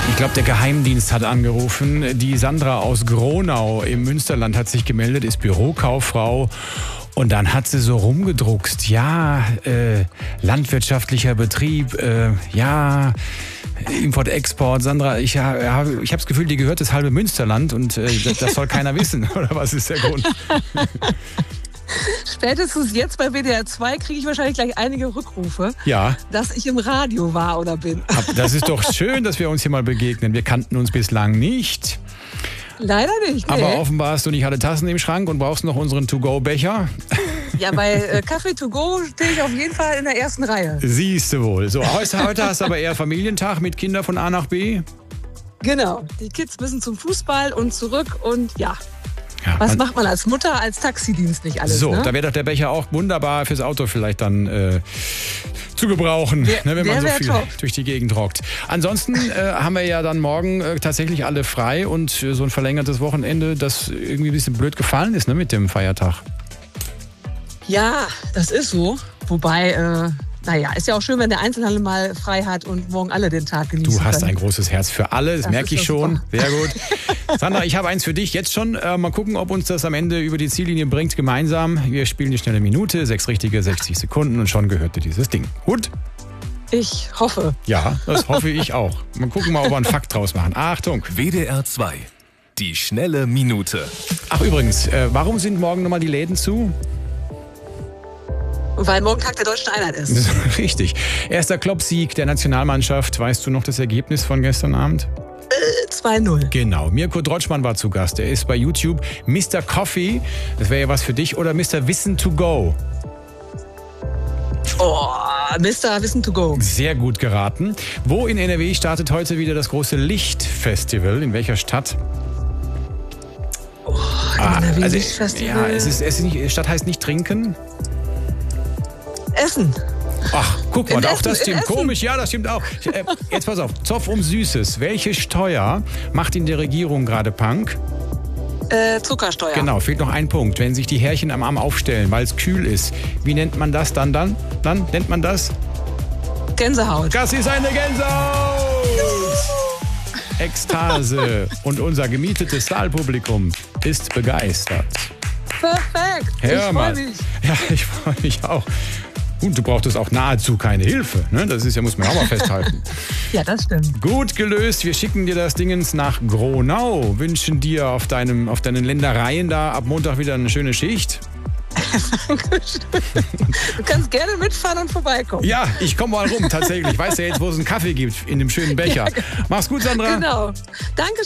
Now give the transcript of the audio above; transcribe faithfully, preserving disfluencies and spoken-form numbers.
Ich glaube, der Geheimdienst hat angerufen. Die Sandra aus Gronau im Münsterland hat sich gemeldet, ist Bürokauffrau. Und dann hat sie so rumgedruckst. Ja, äh, landwirtschaftlicher Betrieb, äh, ja, Import-Export. Sandra, ich, ja, ich habe das Gefühl, dir gehört das halbe Münsterland und äh, das, das soll keiner wissen. Oder was ist der Grund? Spätestens jetzt bei W D R zwei kriege ich wahrscheinlich gleich einige Rückrufe, ja, dass ich im Radio war oder bin. Das ist doch schön, dass wir uns hier mal begegnen. Wir kannten uns bislang nicht. Leider nicht, nee. Aber offenbar hast du nicht alle Tassen im Schrank und brauchst noch unseren To-Go-Becher. Ja, bei äh, Kaffee to go stehe ich auf jeden Fall in der ersten Reihe. Siehst du wohl. So, heute, heute hast du aber eher Familientag mit Kindern von A nach B. Genau, die Kids müssen zum Fußball und zurück und ja. Ja, Was macht man als Mutter, als Taxidienst nicht alles? So, ne? da wäre doch der Becher auch wunderbar fürs Auto vielleicht dann äh, zu gebrauchen, Der- ne, wenn man so der viel wär top. durch die Gegend rockt. Ansonsten äh, haben wir ja dann morgen äh, tatsächlich alle frei und äh, so ein verlängertes Wochenende, das irgendwie ein bisschen blöd gefallen ist, ne, mit dem Feiertag. Ja, das ist so. Wobei, äh, naja, ist ja auch schön, wenn der Einzelhandel mal frei hat und morgen alle den Tag genießen Du hast können. ein großes Herz für alle, das, Das merke ist ich doch schon. super. Sehr gut. Sandra, ich habe eins für dich jetzt schon. Äh, mal gucken, ob uns das am Ende über die Ziellinie bringt gemeinsam. Wir spielen die schnelle Minute, sechs richtige, sechzig Sekunden und schon gehört dir dieses Ding. Gut? Ich hoffe. Ja, das hoffe ich auch. Mal gucken mal, ob wir einen Fakt draus machen. Achtung. W D R zwei. Die schnelle Minute. Ach übrigens, äh, warum sind morgen nochmal die Läden zu? Weil morgen Tag der Deutschen Einheit ist. Das ist richtig. Erster Kloppsieg der Nationalmannschaft. Weißt du noch das Ergebnis von gestern Abend? zwei null. Genau. Mirko Drotschmann war zu Gast. Er ist bei YouTube Mister Coffee. Das wäre ja was für dich. Oder Mister Wissen to go. Oh, Mister Wissen to go. Sehr gut geraten. Wo in N R W startet heute wieder das große Lichtfestival? In welcher Stadt? Oh, Ah, N R W also, Lichtfestival. ja, es ist, es ist nicht, Stadt heißt nicht trinken. Essen. Ach, guck mal, In auch Essen, das in stimmt. Essen. Komisch, ja, das stimmt auch. Äh, Jetzt pass auf, Zoff um Süßes. Welche Steuer macht in der Regierung gerade Punk? Äh, Zuckersteuer. Genau, fehlt noch ein Punkt. Wenn sich die Härchen am Arm aufstellen, weil es kühl ist, wie nennt man das dann dann? Dann nennt man das? Gänsehaut. Das ist eine Gänsehaut! Ekstase. Und unser gemietetes Saalpublikum ist begeistert. Perfekt. Hör ich freue mal. mich. Ja, ich freue mich auch. Und du brauchtest auch nahezu keine Hilfe. Ne? Das ist ja, muss man auch mal festhalten. Ja, das stimmt. Gut gelöst. Wir schicken dir das Dingens nach Gronau. Wünschen dir auf, deinem, auf deinen Ländereien da ab Montag wieder eine schöne Schicht. Du kannst gerne mitfahren und vorbeikommen. Ja, ich komme mal rum, tatsächlich. Ich weiß ja jetzt, wo es einen Kaffee gibt, in dem schönen Becher. Mach's gut, Sandra. Genau. Danke.